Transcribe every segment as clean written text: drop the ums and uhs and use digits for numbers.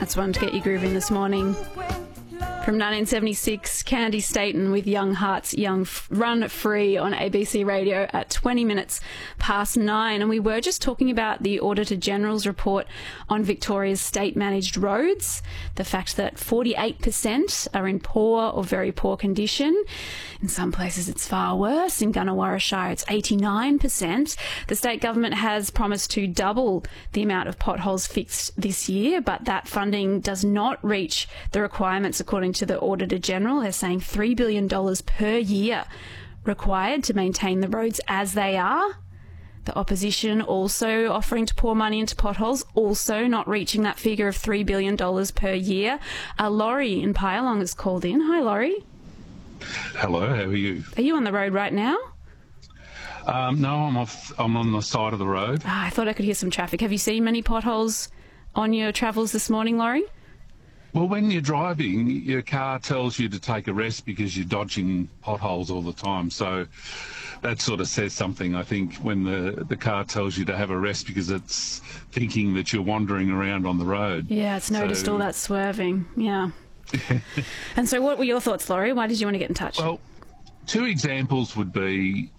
That's one to get you grooving this morning. From 1976, Candy Staten with Young Hearts, Run Free on ABC Radio at 20 minutes past 9. And we were just talking about the Auditor-General's report on Victoria's state-managed roads, the fact that 48% are in poor or very poor condition. In some places it's far worse. In Gunawarra Shire it's 89%. The state government has promised to double the amount of potholes fixed this year, but that funding does not reach the requirements according to the Auditor-General. They're saying $3 billion per year required to maintain the roads as they are. The opposition also offering to pour money into potholes, also not reaching that figure of $3 billion per year. Laurie in Pyalong has called in. Hi, Laurie. Hello, how are you? Are you on the road right now? No, I'm on the side of the road. I thought I could hear some traffic. Have you seen many potholes on your travels this morning, Laurie? Well, when you're driving, your car tells you to take a rest because you're dodging potholes all the time. So that sort of says something, I think, when the car tells you to have a rest because it's thinking that you're wandering around on the road. Yeah, it's noticed all that swerving. Yeah. And so what were your thoughts, Laurie? Why did you want to get in touch? Well, two examples would be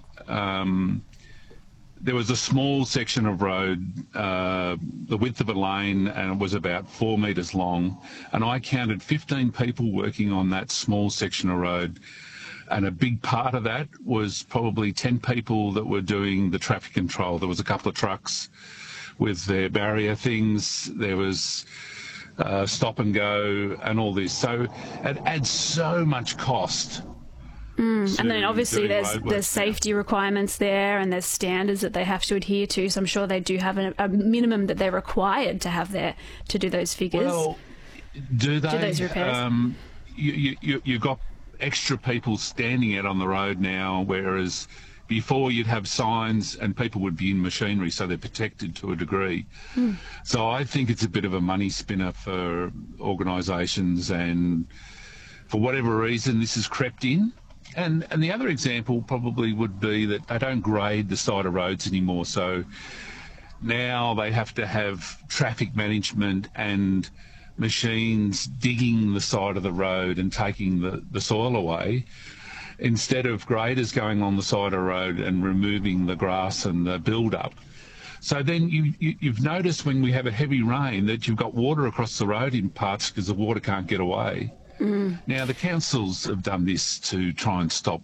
there was a small section of road, the width of a lane, and it was about 4 metres long. And I counted 15 people working on that small section of road. And a big part of that was probably 10 people that were doing the traffic control. There was a couple of trucks with their barrier things. There was stop and go and all this. So it adds so much cost. And then obviously there's safety requirements there and there's standards that they have to adhere to. So I'm sure they do have a minimum that they're required to have there to do those figures. Well, do they? Do those repairs? You've got extra people standing out on the road now, whereas before you'd have signs and people would be in machinery, so they're protected to a degree. So I think it's a bit of a money spinner for organisations, and for whatever reason this has crept in. And the other example probably would be that they don't grade the side of roads anymore. So now they have to have traffic management and machines digging the side of the road and taking the soil away, instead of graders going on the side of the road and removing the grass and the build-up. So then you've noticed when we have a heavy rain that you've got water across the road in parts because the water can't get away. Now, the councils have done this to try and stop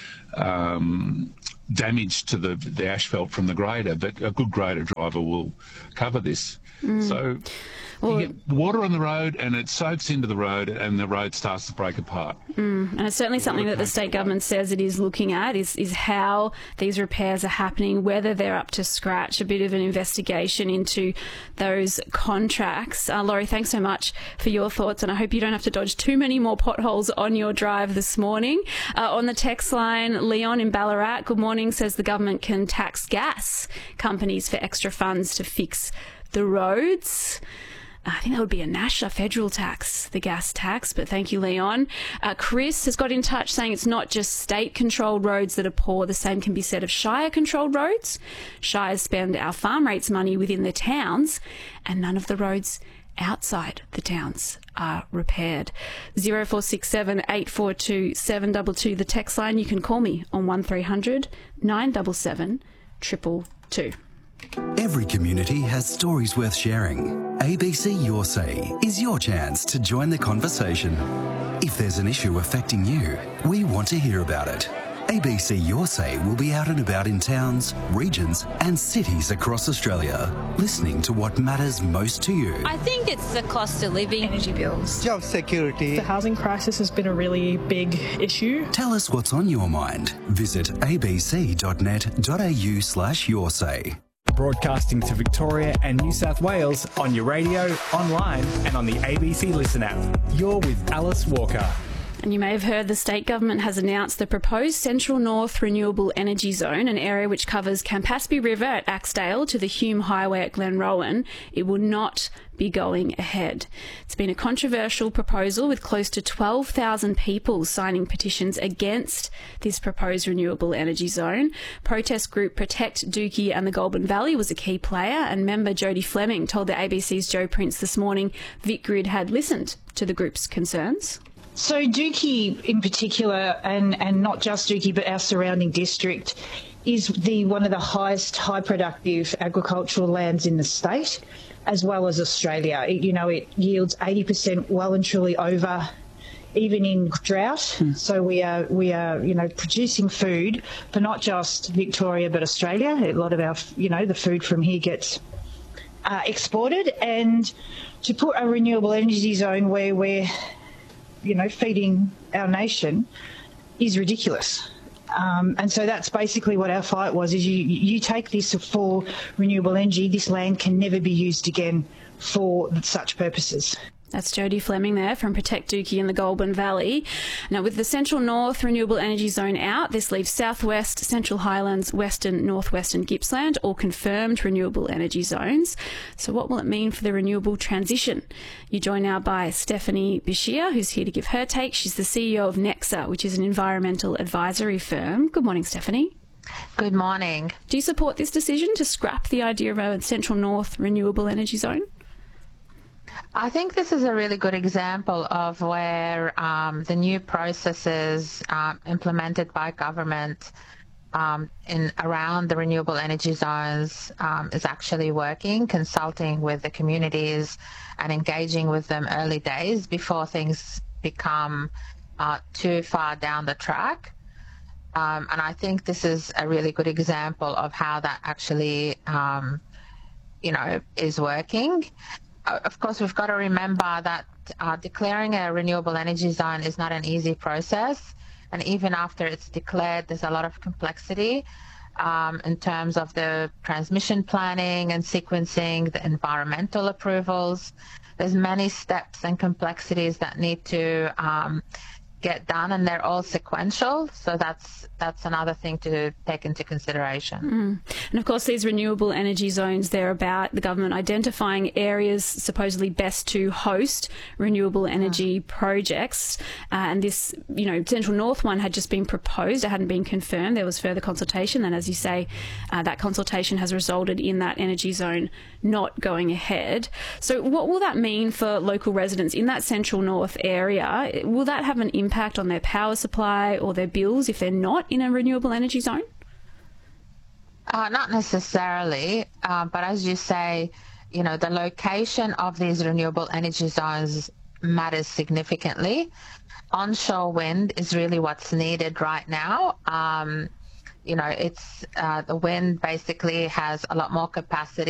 damage to the asphalt from the grader, but a good grader driver will cover this. So you get water on the road and it soaks into the road and the road starts to break apart. And it's certainly something that the state government says it is looking at, is how these repairs are happening, whether they're up to scratch, a bit of an investigation into those contracts. Laurie, thanks so much for your thoughts, and I hope you don't have to dodge too many more potholes on your drive this morning. On the text line, Leon in Ballarat, good morning, says the government can tax gas companies for extra funds to fix the roads. I think that would be a federal tax, the gas tax, but thank you, Leon. Chris has got in touch saying it's not just state-controlled roads that are poor. The same can be said of Shire-controlled roads. Shires spend our farm rates money within the towns, and none of the roads outside the towns are repaired. 0467 842 722, the text line. You can call me on 1300 977 222. Every community has stories worth sharing. ABC Your Say is your chance to join the conversation. If there's an issue affecting you, we want to hear about it. ABC Your Say will be out and about in towns, regions and cities across Australia, listening to what matters most to you. I think it's the cost of living, energy bills, job security. The housing crisis has been a really big issue. Tell us what's on your mind. Visit abc.net.au/yoursay. Broadcasting to Victoria and New South Wales on your radio, online and on the ABC Listen app. You're with Alice Walker. And you may have heard the state government has announced the proposed Central North Renewable Energy Zone, an area which covers Campaspe River at Axedale to the Hume Highway at Glenrowan. It will not be going ahead. It's been a controversial proposal with close to 12,000 people signing petitions against this proposed renewable energy zone. Protest group Protect Dookie and the Goulburn Valley was a key player, and member Jodie Fleming told the ABC's Joe Prince this morning VicGrid had listened to the group's concerns. So Dookie in particular, and not just Dookie but our surrounding district, is one of the highest high productive agricultural lands in the state, as well as Australia. It yields 80% well and truly over, even in drought. So we are producing food for not just Victoria but Australia. A lot of our the food from here gets exported, and to put a renewable energy zone where we're feeding our nation is ridiculous. And so that's basically what our fight was, is you take this for renewable energy, this land can never be used again for such purposes. That's Jodie Fleming there from Protect Dookie in the Goulburn Valley. Now, with the Central North Renewable Energy Zone out, this leaves Southwest, Central Highlands, Western, Northwest and Gippsland, all confirmed renewable energy zones. So what will it mean for the renewable transition? You're joined now by Stephanie Bashir, who's here to give her take. She's the CEO of Nexa, which is an environmental advisory firm. Good morning, Stephanie. Good morning. Do you support this decision to scrap the idea of a Central North Renewable Energy Zone? I think this is a really good example of where the new processes implemented by government around the renewable energy zones is actually working, consulting with the communities and engaging with them early days before things become too far down the track. And I think this is a really good example of how that actually, is working. Of course, we've got to remember that declaring a renewable energy zone is not an easy process. And even after it's declared, there's a lot of complexity in terms of the transmission planning and sequencing, the environmental approvals. There's many steps and complexities that need to get done, and they're all sequential. So that's another thing to take into consideration. And of course, these renewable energy zones, they're about the government identifying areas supposedly best to host renewable energy projects. And this, Central North one had just been proposed. It hadn't been confirmed. There was further consultation. And as you say, that consultation has resulted in that energy zone not going ahead. So what will that mean for local residents in that Central North area? Will that have an impact on their power supply or their bills if they're not in a renewable energy zone? Not necessarily, but as you say, the location of these renewable energy zones matters significantly. Onshore wind is really what's needed right now. The wind basically has a lot more capacity